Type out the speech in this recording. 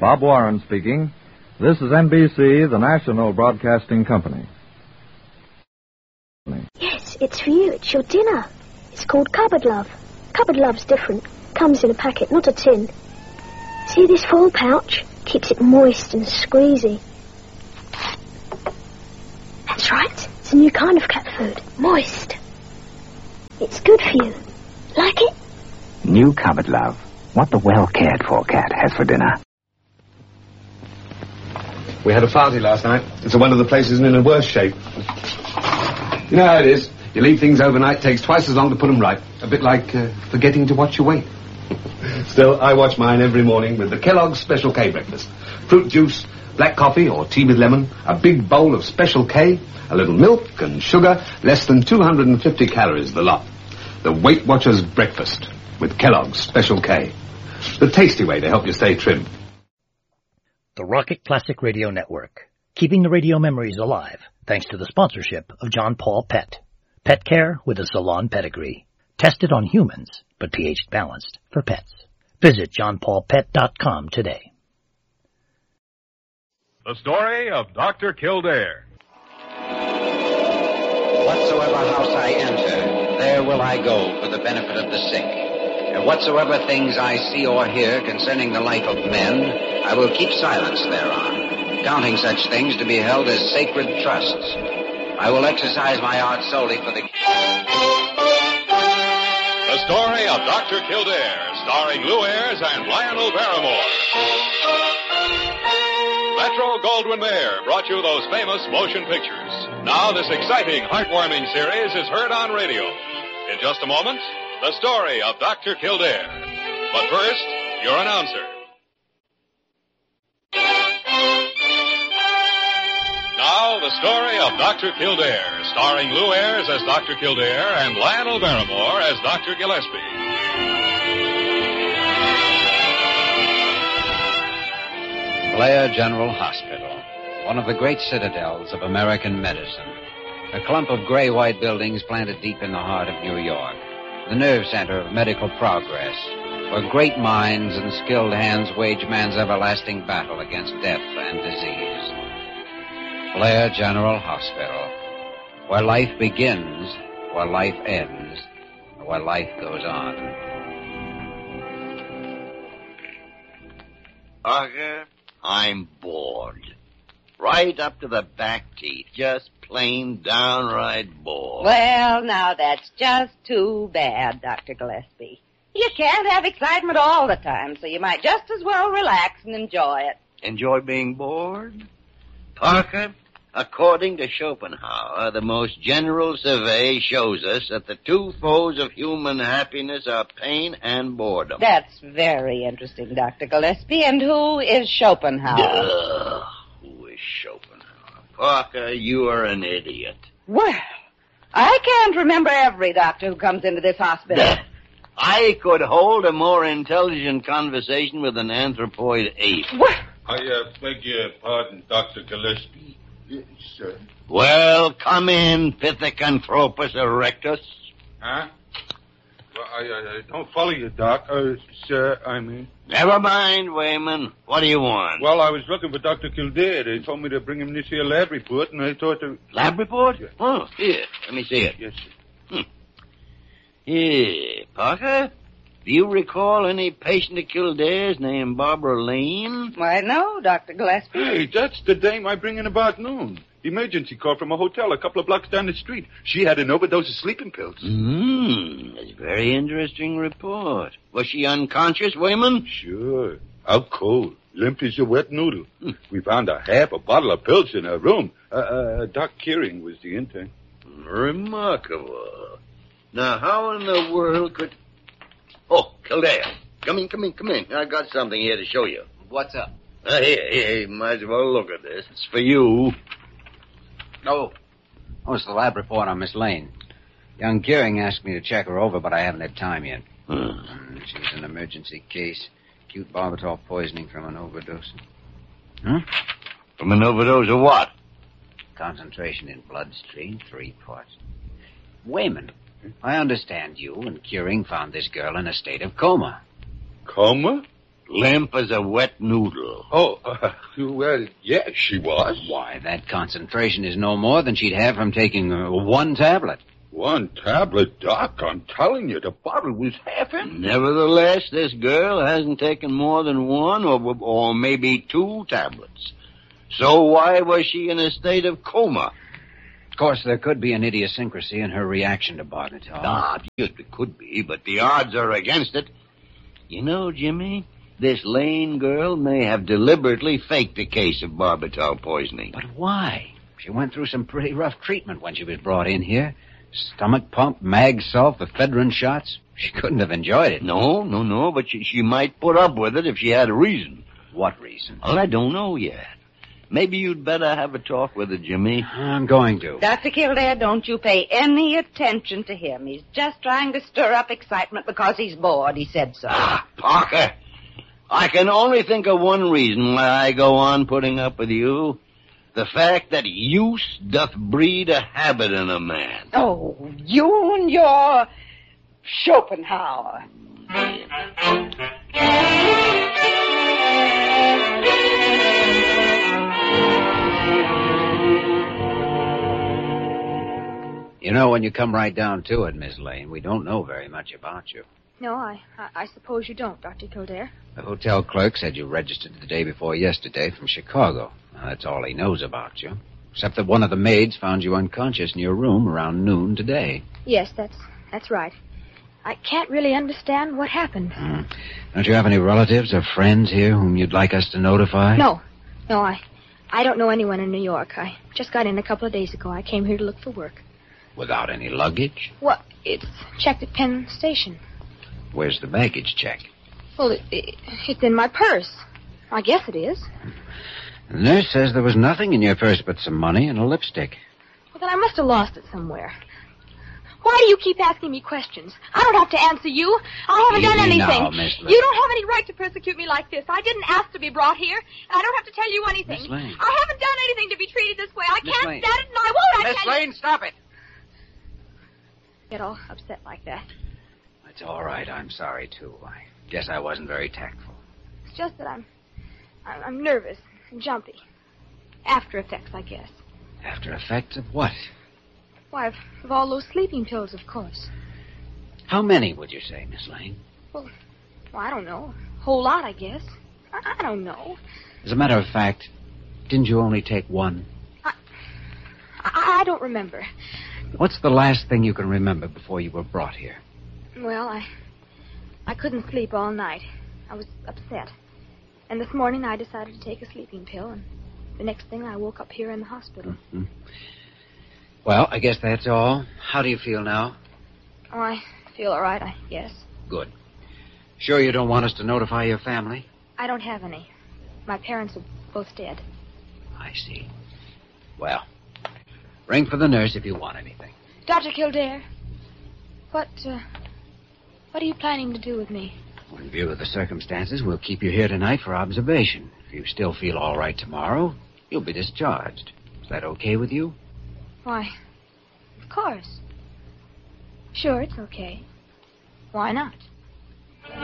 Bob Warren speaking. This is NBC, the national broadcasting company. Yes, it's for you. It's your dinner. It's called Cupboard Love. Cupboard Love's different. Comes in a packet, not a tin. See this foil pouch? Keeps it moist and squeezy. That's right. It's a new kind of cat food. Moist. It's good for you. Like it? New Cupboard Love. What the well-cared-for cat has for dinner. We had a party last night, and so one of the places isn't in a worse shape. You know how it is. You leave things overnight, takes twice as long to put them right. A bit like forgetting to watch your weight. Still, I watch mine every morning with the Kellogg's Special K breakfast. Fruit juice, black coffee or tea with lemon, a big bowl of Special K, a little milk and sugar, less than 250 calories the lot. The Weight Watchers breakfast with Kellogg's Special K. The tasty way to help you stay trim. The Rocket Classic Radio Network, keeping the radio memories alive thanks to the sponsorship of John Paul Pet. Pet care with a salon pedigree. Tested on humans, but pH balanced for pets. Visit johnpaulpet.com today. The story of Dr. Kildare. Whatsoever house I enter, there will I go for the benefit of the sick. And whatsoever things I see or hear concerning the life of men, I will keep silence thereon, counting such things to be held as sacred trusts. I will exercise my art solely for the... The story of Dr. Kildare, starring Lou Ayres and Lionel Barrymore. Metro-Goldwyn-Mayer brought you those famous motion pictures. Now this exciting, heartwarming series is heard on radio. In just a moment, the story of Dr. Kildare. But first, your announcer. Now, the story of Dr. Kildare, starring Lou Ayres as Dr. Kildare and Lionel Barrymore as Dr. Gillespie. Blair General Hospital, one of the great citadels of American medicine. A clump of gray-white buildings planted deep in the heart of New York. The nerve center of medical progress, where great minds and skilled hands wage man's everlasting battle against death and disease. Blair General Hospital, where life begins, where life ends, where life goes on. Parker, I'm bored. Right up to the back teeth. Just plain downright bored. Well, now that's just too bad, Dr. Gillespie. You can't have excitement all the time, so you might just as well relax and enjoy it. Enjoy being bored? Parker, according to Schopenhauer, the most general survey shows us that the two foes of human happiness are pain and boredom. That's very interesting, Dr. Gillespie. And who is Schopenhauer? Who is Schopenhauer? Parker, you are an idiot. Well, I can't remember every doctor who comes into this hospital. I could hold a more intelligent conversation with an anthropoid ape. What? I beg your pardon, Dr. Gillespie. Yes, sir. Well, come in, Pithecanthropus erectus. Huh? Well, I don't follow you, Doc. Sir, I mean. Never mind, Wayman. What do you want? Well, I was looking for Dr. Kildare. They told me to bring him this here lab report, and I thought to... Lab report? Yeah. Oh, here. Let me see it. Yes, sir. Here, Parker. Do you recall any patient of Kildare's named Barbara Lane? Why, no, Dr. Gillespie. Hey, that's the dame I bring in about noon. Emergency call from a hotel a couple of blocks down the street. She had an overdose of sleeping pills. That's a very interesting report. Was she unconscious, Wayman? Sure. Out cold. Limp as a wet noodle. We found a half a bottle of pills in her room. Doc Kearing was the intern. Remarkable. Now, how in the world could... Oh, Kildare. Come in. I got something here to show you. What's up? Here, you might as well look at this. It's for you. Oh, it's the lab report on Miss Lane. Young Gearing asked me to check her over, but I haven't had time yet. She's an emergency case. Acute barbital poisoning from an overdose. Huh? From an overdose of what? Concentration in bloodstream, 3 parts. Wayman, I understand you and Curing found this girl in a state of coma. Coma? Limp as a wet noodle. Oh, well, yes, she was. Why, that concentration is no more than she'd have from taking one tablet. One tablet, Doc. I'm telling you, the bottle was half empty. Nevertheless, this girl hasn't taken more than one or maybe 2 tablets. So why was she in a state of coma? Of course, there could be an idiosyncrasy in her reaction to barbital. It could be, but the odds are against it. You know, Jimmy, this Lane girl may have deliberately faked a case of barbital poisoning. But why? She went through some pretty rough treatment when she was brought in here. Stomach pump, mag salt, ephedrine shots. She couldn't have enjoyed it. No, but she might put up with it if she had a reason. What reason? Well, I don't know yet. Maybe you'd better have a talk with her, Jimmy. I'm going to. Dr. Kildare, don't you pay any attention to him. He's just trying to stir up excitement because he's bored. He said so. Parker, I can only think of one reason why I go on putting up with you. The fact that use doth breed a habit in a man. Oh, you and your Schopenhauer. You know, when you come right down to it, Miss Lane, we don't know very much about you. No, I suppose you don't, Dr. Kildare. The hotel clerk said you registered the day before yesterday from Chicago. Now, that's all he knows about you. Except that one of the maids found you unconscious in your room around noon today. Yes, that's right. I can't really understand what happened. Don't you have any relatives or friends here whom you'd like us to notify? No, I don't know anyone in New York. I just got in a couple of days ago. I came here to look for work. Without any luggage? Well, it's checked at Penn Station. Where's the baggage check? Well, it's in my purse. I guess it is. The nurse says there was nothing in your purse but some money and a lipstick. Well, then I must have lost it somewhere. Why do you keep asking me questions? I don't have to answer you. I haven't done anything. Now, Miss Lane. You don't have any right to persecute me like this. I didn't ask to be brought here, and I don't have to tell you anything. Miss Lane. I haven't done anything to be treated this way. I Miss can't Lane. stand it, and I won't. Miss Lane, stop it. Get all upset like that. It's all right. I'm sorry, too. I guess I wasn't very tactful. It's just that I'm nervous and jumpy. After effects, I guess. After effects of what? Why, of all those sleeping pills, of course. How many would you say, Miss Lane? Well, I don't know. A whole lot, I guess. I don't know. As a matter of fact, didn't you only take one? I don't remember. What's the last thing you can remember before you were brought here? Well, I couldn't sleep all night. I was upset. And this morning I decided to take a sleeping pill, and the next thing I woke up here in the hospital. Mm-hmm. Well, I guess that's all. How do you feel now? Oh, I feel all right, I guess. Good. Sure you don't want us to notify your family? I don't have any. My parents are both dead. I see. Well, ring for the nurse if you want anything. Dr. Kildare, what are you planning to do with me? Well, in view of the circumstances, we'll keep you here tonight for observation. If you still feel all right tomorrow, you'll be discharged. Is that okay with you? Why, of course. Sure, it's okay. Why not?